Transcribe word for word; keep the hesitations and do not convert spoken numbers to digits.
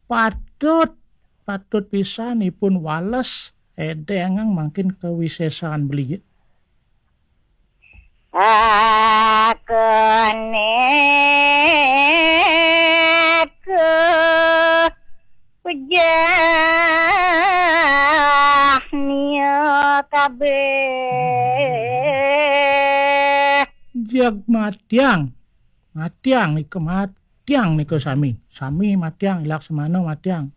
Patut patut pisanipun wales edengang mangkin kewisesaan beliau. Akene ke pejah nia kabeh. Jag matiang. Matiang nika matiang nika sami. Sami matiang Laksmana matiang.